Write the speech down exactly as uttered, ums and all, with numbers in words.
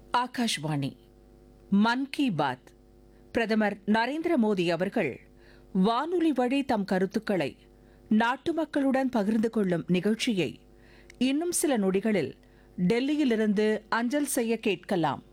ஆகாஷ்வாணி மன் கி பாத். பிரதமர் நரேந்திர மோடி அவர்கள் வானொலி வழி தம் கருத்துக்களை நாட்டு மக்களுடன் பகிர்ந்து கொள்ளும் நிகழ்ச்சியை இன்னும் சில நொடிகளில் டெல்லியிலிருந்து அஞ்சல் செய்ய கேட்கலாம்.